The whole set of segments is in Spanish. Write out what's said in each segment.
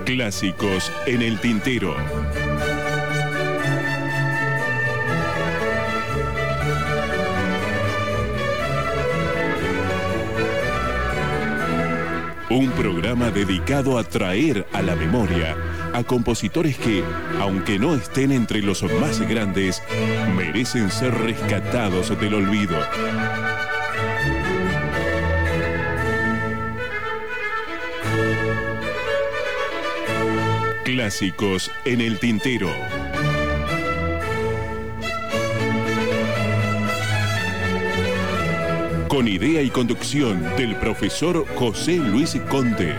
Clásicos en el tintero. Un programa dedicado a traer a la memoria a compositores que, aunque no estén entre los más grandes, merecen ser rescatados del olvido. Clásicos en el tintero. Con idea y conducción del profesor José Luis Conte.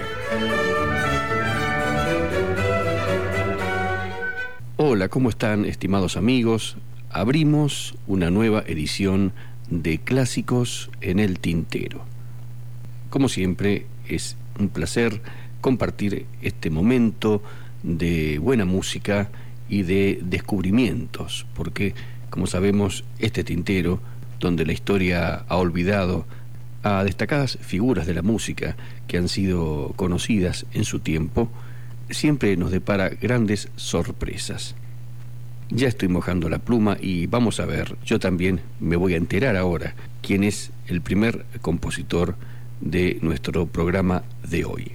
Hola, ¿cómo están, estimados amigos? Abrimos una nueva edición de Clásicos en el tintero. Como siempre, es un placer compartir este momento de buena música y de descubrimientos, porque, como sabemos, este tintero, donde la historia ha olvidado a destacadas figuras de la música que han sido conocidas en su tiempo, siempre nos depara grandes sorpresas. Ya estoy mojando la pluma y vamos a ver, yo también me voy a enterar ahora quién es el primer compositor de nuestro programa de hoy.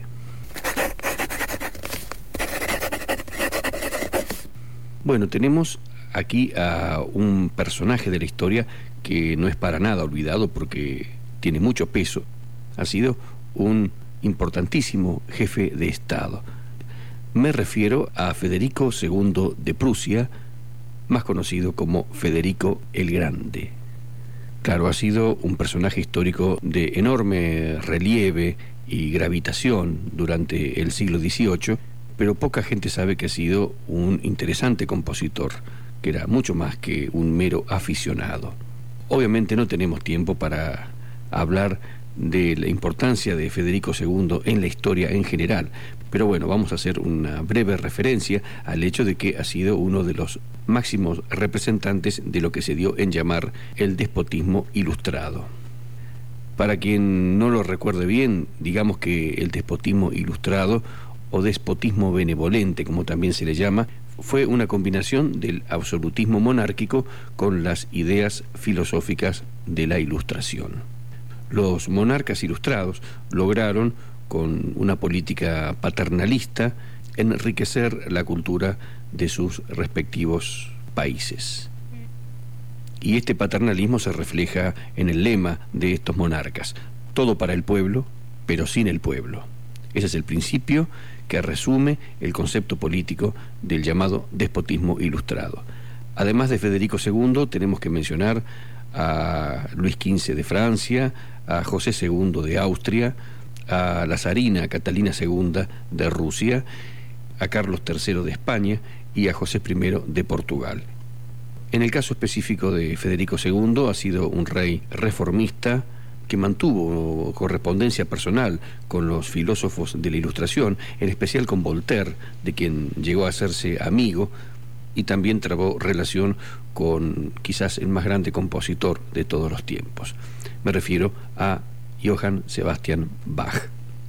Bueno, tenemos aquí a un personaje de la historia que no es para nada olvidado porque tiene mucho peso. Ha sido un importantísimo jefe de Estado. Me refiero a Federico II de Prusia, más conocido como Federico el Grande. Claro, ha sido un personaje histórico de enorme relieve y gravitación durante el siglo XVIII, pero poca gente sabe que ha sido un interesante compositor, que era mucho más que un mero aficionado. Obviamente no tenemos tiempo para hablar de la importancia de Federico II en la historia en general, pero bueno, vamos a hacer una breve referencia al hecho de que ha sido uno de los máximos representantes de lo que se dio en llamar el despotismo ilustrado. Para quien no lo recuerde bien, digamos que el despotismo ilustrado o despotismo benevolente, como también se le llama, fue una combinación del absolutismo monárquico con las ideas filosóficas de la Ilustración. Los monarcas ilustrados lograron, con una política paternalista, enriquecer la cultura de sus respectivos países. Y este paternalismo se refleja en el lema de estos monarcas: todo para el pueblo, pero sin el pueblo. Ese es el principio que resume el concepto político del llamado despotismo ilustrado. Además de Federico II, tenemos que mencionar a Luis XV de Francia, a José II de Austria, a la zarina Catalina II de Rusia, a Carlos III de España y a José I de Portugal. En el caso específico de Federico II, ha sido un rey reformista que mantuvo correspondencia personal con los filósofos de la Ilustración, en especial con Voltaire, de quien llegó a hacerse amigo, y también trabó relación con quizás el más grande compositor de todos los tiempos. Me refiero a Johann Sebastian Bach.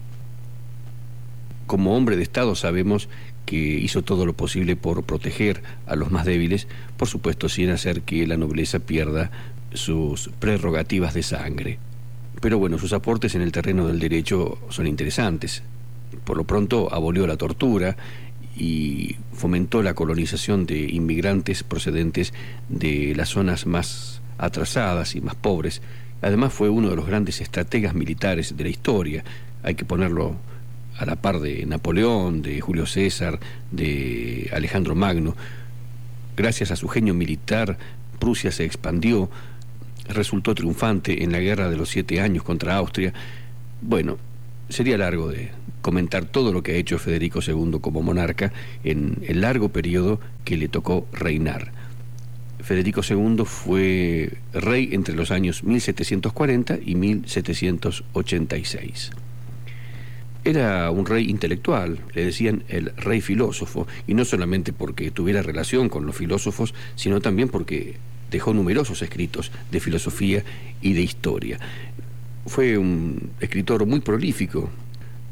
Como hombre de Estado sabemos que hizo todo lo posible por proteger a los más débiles, por supuesto sin hacer que la nobleza pierda sus prerrogativas de sangre. Pero bueno, sus aportes en el terreno del derecho son interesantes. Por lo pronto abolió la tortura y fomentó la colonización de inmigrantes procedentes de las zonas más atrasadas y más pobres. Además fue uno de los grandes estrategas militares de la historia. Hay que ponerlo a la par de Napoleón, de Julio César, de Alejandro Magno. Gracias a su genio militar, Prusia se expandió, resultó triunfante en la Guerra de los 7 Años contra Austria. Bueno, sería largo de comentar todo lo que ha hecho Federico II como monarca en el largo periodo que le tocó reinar. Federico II fue rey entre los años 1740 y 1786. Era un rey intelectual, le decían el rey filósofo, y no solamente porque tuviera relación con los filósofos, sino también porque dejó numerosos escritos de filosofía y de historia. Fue un escritor muy prolífico,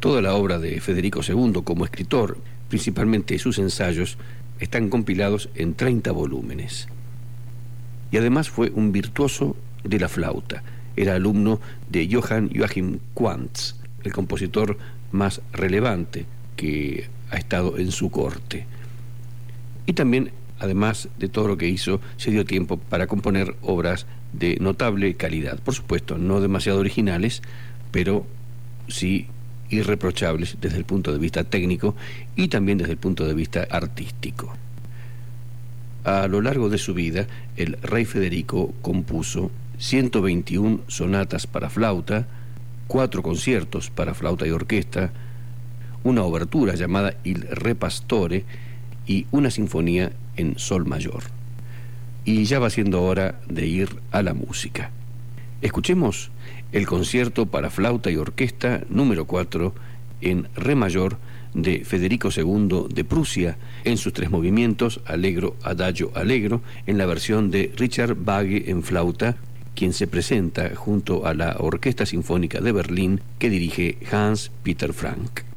Toda la obra de Federico II como escritor, principalmente sus ensayos, están compilados en 30 volúmenes. Y además fue un virtuoso de la flauta. Era alumno de Johann Joachim Quantz, el compositor más relevante que ha estado en su corte. Y también, además de todo lo que hizo, se dio tiempo para componer obras de notable calidad. Por supuesto, no demasiado originales, pero sí irreprochables desde el punto de vista técnico y también desde el punto de vista artístico. A lo largo de su vida, el rey Federico compuso 121 sonatas para flauta, 4 conciertos para flauta y orquesta, una obertura llamada Il Re Pastore y una sinfonía en sol mayor. Y ya va siendo hora de ir a la música. Escuchemos el concierto para flauta y orquesta número 4 en re mayor de Federico II de Prusia, en sus 3 movimientos, allegro, adagio, allegro, en la versión de Richard Wagge en flauta, quien se presenta junto a la Orquesta Sinfónica de Berlín que dirige Hans Peter Frank.